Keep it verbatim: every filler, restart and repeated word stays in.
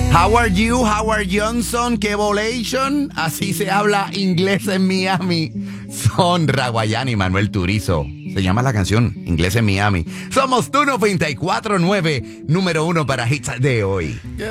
How are you? Howard Johnson, ¿qué volation? Así se habla inglés en Miami. Son Raguayán y Manuel Turizo. Se llama la canción Inglés en Miami. Somos tu noventa y cuatro nueve, número uno para hits de hoy.